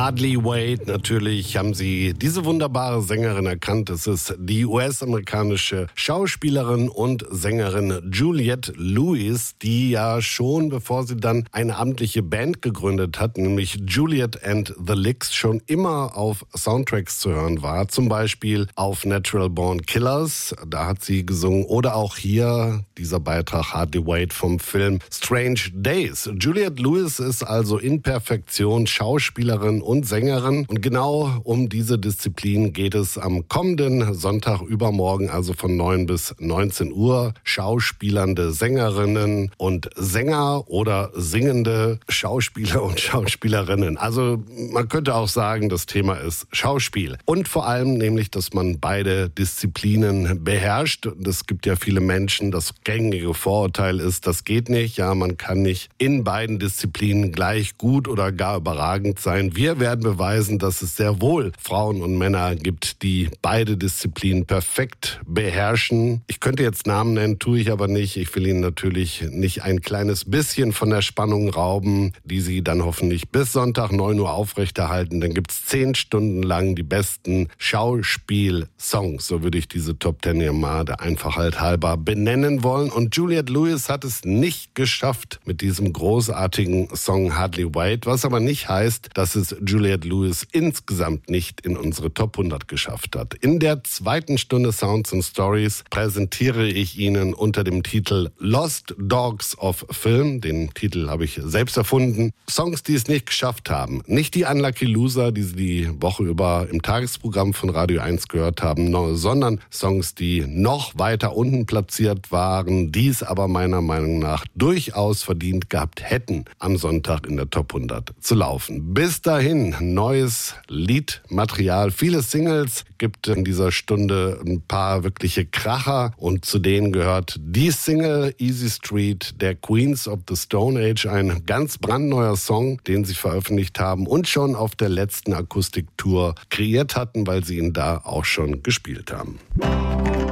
Hardly Wait, natürlich haben Sie diese wunderbare Sängerin erkannt. Es ist die US-amerikanische Schauspielerin und Sängerin Juliette Lewis, die ja schon, bevor sie dann eine amtliche Band gegründet hat, nämlich Juliet and the Licks, schon immer auf Soundtracks zu hören war. Zum Beispiel auf Natural Born Killers, da hat sie gesungen. Oder auch hier dieser Beitrag Hardly Wait vom Film Strange Days. Juliette Lewis ist also in Perfektion Schauspielerin und Sängerin. Und genau um diese Disziplin geht es am kommenden Sonntag übermorgen, also von 9 bis 19 Uhr. Schauspielernde Sängerinnen und Sänger oder singende Schauspieler und Schauspielerinnen. Also man könnte auch sagen, das Thema ist Schauspiel. Und vor allem nämlich, dass man beide Disziplinen beherrscht. Es gibt ja viele Menschen, das gängige Vorurteil ist, das geht nicht. Ja, man kann nicht in beiden Disziplinen gleich gut oder gar überragend sein. Wir werden beweisen, dass es sehr wohl Frauen und Männer gibt, die beide Disziplinen perfekt beherrschen. Ich könnte jetzt Namen nennen, tue ich aber nicht. Ich will Ihnen natürlich nicht ein kleines bisschen von der Spannung rauben, die Sie dann hoffentlich bis Sonntag 9 Uhr aufrechterhalten. Dann gibt es 10 Stunden lang die besten Schauspiel-Songs. So würde ich diese Top 10 hier mal der Einfachheit halber benennen wollen. Und Juliette Lewis hat es nicht geschafft mit diesem großartigen Song Hardly Wait, was aber nicht heißt, dass es Juliette Lewis insgesamt nicht in unsere Top 100 geschafft hat. In der zweiten Stunde Sounds and Stories präsentiere ich Ihnen unter dem Titel Lost Dogs of Film, den Titel habe ich selbst erfunden, Songs, die es nicht geschafft haben. Nicht die Unlucky Loser, die Sie die Woche über im Tagesprogramm von Radio 1 gehört haben, sondern Songs, die noch weiter unten platziert waren, dies aber meiner Meinung nach durchaus verdient gehabt hätten, am Sonntag in der Top 100 zu laufen. Bis dahin, neues Liedmaterial, viele Singles, gibt in dieser Stunde ein paar wirkliche Kracher und zu denen gehört die Single Easy Street der Queens of the Stone Age, ein ganz brandneuer Song, den sie veröffentlicht haben und schon auf der letzten Akustiktour kreiert hatten, weil sie ihn da auch schon gespielt haben.